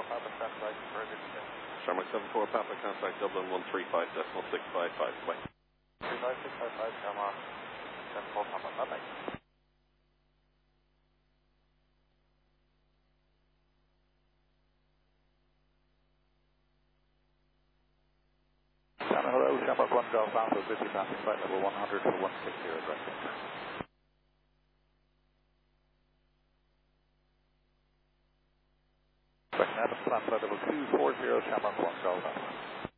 Papa contact further descent. Shamrock 74 Papa contact Dublin 135.655. Bye. 35655 Shamrock 74 Papa. Bye-bye. Hello, Shamrock 1 Golf Alpha, busy passing flight level 100 for 160 direct. Second Adam, flight level 240, Shamrock 1 Golf Alpha.